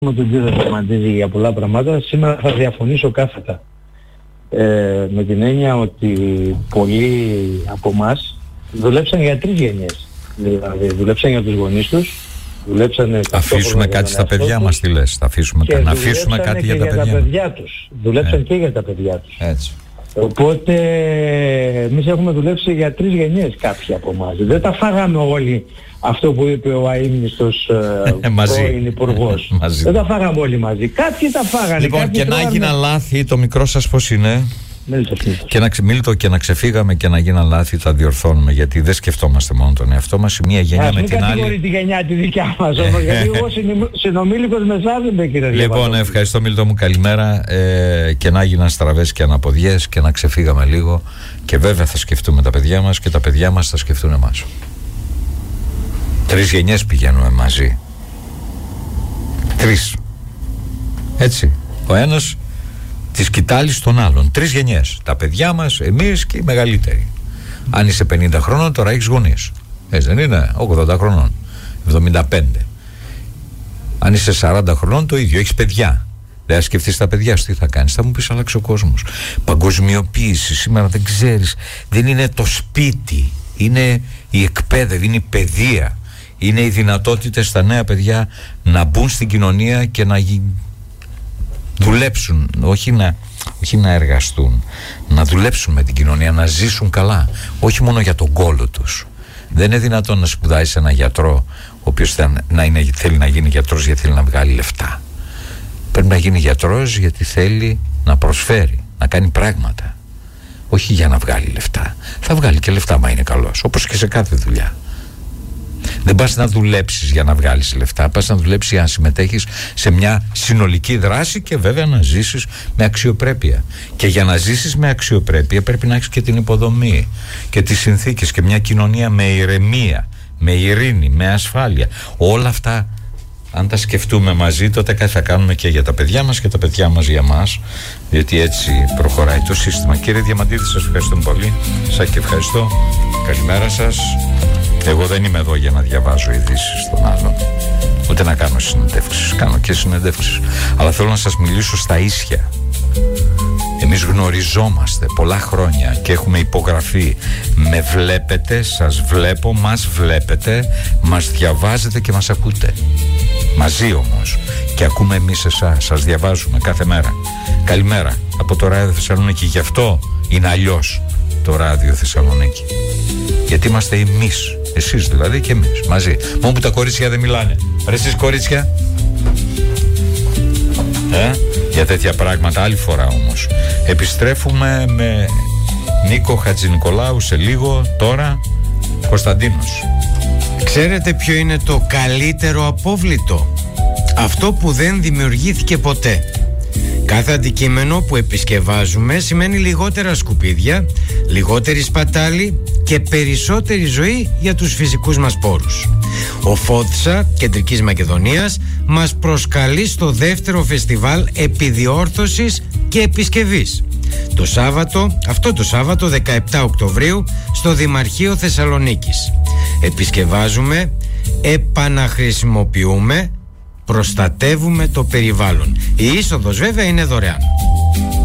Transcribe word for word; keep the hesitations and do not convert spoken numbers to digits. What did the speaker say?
με τον κύριο Διαμαντίδη για πολλά πράγματα. Σήμερα θα διαφωνήσω κάθετα. Ε, με την έννοια ότι πολλοί από εμάς δουλέψαν για τρεις γενιές. Δηλαδή δουλέψαν για τους γονείς τους, δουλέψαν... Αφήσουμε κάτι στα παιδιά μας, τι λες, θα αφήσουμε, να αφήσουμε κάτι για τα παιδιά, για τα παιδιά τους. Δουλέψαν ε. και για τα παιδιά τους. Έτσι. Οπότε εμείς έχουμε δουλέψει για τρεις γενιές κάποιοι από εμάς. Δεν τα φάγαμε όλοι αυτό που είπε ο αείμνηστος πρώην υπουργός. Δεν τα φάγαμε όλοι μαζί. Κάποιοι τα φάγανε. Λοιπόν, και να έγιναν λάθη, το μικρό σας πώς είναι? Μίλτο, και, να, μίλτο, και να ξεφύγαμε και να γίναν λάθη, τα διορθώνουμε, γιατί δεν σκεφτόμαστε μόνο τον εαυτό μας, η μία γενιά Ας με την άλλη. Μην τη γενιά τη δικιά μας όμως, γιατί εγώ συνομήλικος με εσάς δεν με κύριε Διαμαντίδη. Λοιπόν, ευχαριστώ Μίλτο μου, καλημέρα, ε, και να έγιναν στραβές και αναποδιές και να ξεφύγαμε λίγο, και βέβαια θα σκεφτούμε τα παιδιά μας και τα παιδιά μας θα σκεφτούν εμάς. Τρεις γενιές πηγαίνουμε μαζί. Τρεις. Έτσι. Ο ένας της κοιτάλης των άλλων. Τρεις γενιές. Τα παιδιά μας, εμείς και οι μεγαλύτεροι. Αν είσαι πενήντα χρονών, τώρα έχεις γονείς. Έτσι δεν είναι? ογδόντα χρονών. εβδομήντα πέντε. Αν είσαι σαράντα χρονών, το ίδιο. Έχεις παιδιά. Δεν θα σκεφτείς τα παιδιά σου, τι θα κάνεις? Θα μου πεις, αλλάξει ο κόσμος. Παγκοσμιοποίηση. Σήμερα δεν ξέρεις. Δεν είναι το σπίτι. Είναι η εκπαίδευση, είναι η παιδεία. Είναι οι δυνατότητες στα νέα παιδιά να μπουν στην κοινωνία και να δουλέψουν, όχι να, όχι να εργαστούν, να δουλέψουν με την κοινωνία, να ζήσουν καλά, όχι μόνο για τον κόλο τους. Δεν είναι δυνατόν να σπουδάεις ένα γιατρό ο οποίος θέλει να, είναι, θέλει να γίνει γιατρός γιατί θέλει να βγάλει λεφτά. Πρέπει να γίνει γιατρός γιατί θέλει να προσφέρει, να κάνει πράγματα, όχι για να βγάλει λεφτά. Θα βγάλει και λεφτά μα είναι καλός, όπως και σε κάθε δουλειά. Δεν πας να δουλέψεις για να βγάλεις λεφτά, πας να δουλέψεις για να συμμετέχεις σε μια συνολική δράση και βέβαια να ζήσεις με αξιοπρέπεια. Και για να ζήσεις με αξιοπρέπεια πρέπει να έχεις και την υποδομή και τις συνθήκες και μια κοινωνία με ηρεμία, με ειρήνη, με ασφάλεια. Όλα αυτά, αν τα σκεφτούμε μαζί, τότε κάτι θα κάνουμε και για τα παιδιά μας και τα παιδιά μας για μας, διότι έτσι προχωράει το σύστημα. Κύριε Διαμαντίδη, σας ευχαριστούμε πολύ. Σας και ευχαριστώ. Καλημέρα σας. Εγώ δεν είμαι εδώ για να διαβάζω ειδήσεις των άλλων, ούτε να κάνω συνεντεύξεις. Κάνω και συνεντεύξεις, αλλά θέλω να σας μιλήσω στα ίσια. Εμείς γνωριζόμαστε πολλά χρόνια και έχουμε υπογραφεί. Με βλέπετε, σας βλέπω, μας βλέπετε, μας διαβάζετε και μας ακούτε. Μαζί όμως. Και ακούμε εμείς εσάς, σας διαβάζουμε κάθε μέρα. Καλημέρα από το Ράδιο Θεσσαλονίκη. Γι' αυτό είναι αλλιώς το Ράδιο Θεσσαλονίκη. Γιατί είμαστε εμείς, εσείς δηλαδή και εμείς, μαζί. Μόνο που τα κορίτσια δεν μιλάνε. Ρε εσείς κορίτσια, ε, για τέτοια πράγματα άλλη φορά όμως. Επιστρέφουμε με Νίκο Χατζηνικολάου σε λίγο. Τώρα Κωνσταντίνος. Ξέρετε ποιο είναι το καλύτερο απόβλητο? Αυτό που δεν δημιουργήθηκε ποτέ. Κάθε αντικείμενο που επισκευάζουμε σημαίνει λιγότερα σκουπίδια, λιγότερη σπατάλη και περισσότερη ζωή για τους φυσικούς μας πόρους. Ο ΦΟΤΣΑ Κεντρικής Μακεδονίας μας προσκαλεί στο δεύτερο φεστιβάλ επιδιόρθωσης και επισκευής. Το Σάββατο, αυτό το Σάββατο δεκαεπτά Οκτωβρίου στο Δημαρχείο Θεσσαλονίκης. Επισκευάζουμε, επαναχρησιμοποιούμε, προστατεύουμε το περιβάλλον. Η είσοδος βέβαια είναι δωρεάν.